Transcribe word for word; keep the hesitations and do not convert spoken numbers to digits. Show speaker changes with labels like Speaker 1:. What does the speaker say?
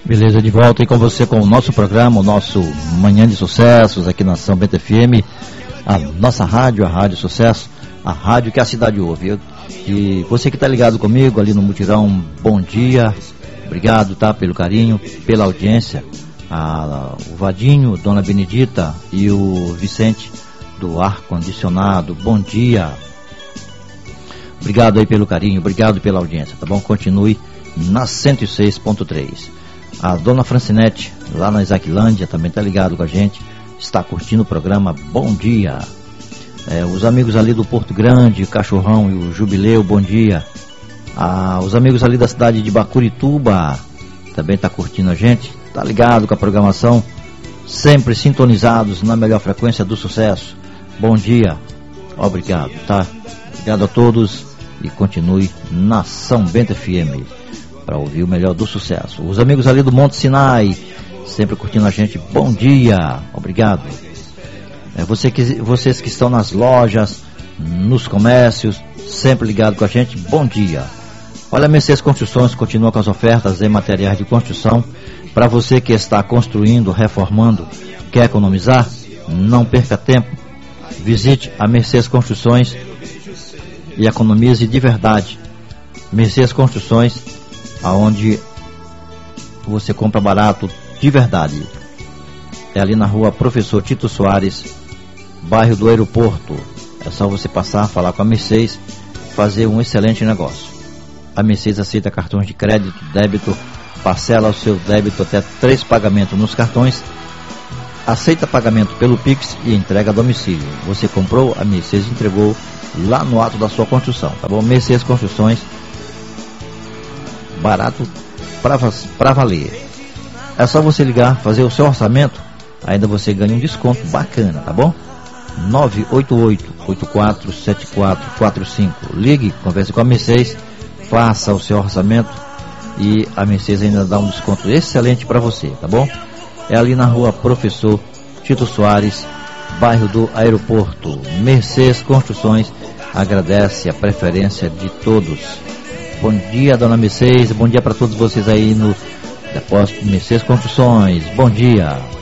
Speaker 1: Beleza, de volta aí com você com o nosso programa, o nosso Manhã de Sucessos aqui na São Bento F M, a nossa rádio, a Rádio Sucesso, a rádio que a cidade ouve. E você que está ligado comigo ali no Mutirão, bom dia, obrigado, tá, pelo carinho, pela audiência. A, o Vadinho, Dona Benedita e o Vicente do ar condicionado, bom dia. Obrigado aí pelo carinho, obrigado pela audiência, tá bom? Continue na cento e seis ponto três. A Dona Francinete, lá na Isaquilândia, também tá ligado com a gente, está curtindo o programa, bom dia. É, os amigos ali do Porto Grande, Cachorrão e o Jubileu, bom dia. Ah, os amigos ali da cidade de Bacurituba, também tá curtindo a gente, tá ligado com a programação, sempre sintonizados na melhor frequência do sucesso. Bom dia, obrigado, tá? Obrigado a todos e continue na São Bento F M para ouvir o melhor do sucesso. Os amigos ali do Monte Sinai, sempre curtindo a gente, bom dia, obrigado. É, você que, vocês que estão nas lojas, nos comércios, sempre ligado com a gente, bom dia. Olha, a Mercedes Construções continua com as ofertas em materiais de construção. Para você que está construindo, reformando, quer economizar, não perca tempo. Visite a Mercedes Construções e economize de verdade. Mercedes Construções, aonde você compra barato de verdade. É ali na rua Professor Tito Soares, bairro do Aeroporto. É só você passar, falar com a Mercedes, fazer um excelente negócio. A Mercedes aceita cartões de crédito, débito, parcela o seu débito até três pagamentos nos cartões, aceita pagamento pelo Pix e entrega a domicílio. Você comprou, a Mercedes entregou lá no ato da sua construção, tá bom? Mercedes Construções, barato pra valer. É só você ligar, fazer o seu orçamento, ainda você ganha um desconto bacana, tá bom? nove oito oito, oito quatro sete quatro quatro cinco. Ligue, converse com a Mercedes, faça o seu orçamento e a Mercedes ainda dá um desconto excelente para você, tá bom? É ali na rua Professor Tito Soares, bairro do Aeroporto. Mercedes Construções agradece a preferência de todos. Bom dia, Dona Mercedes, bom dia para todos vocês aí no depósito Mercedes Construções, bom dia.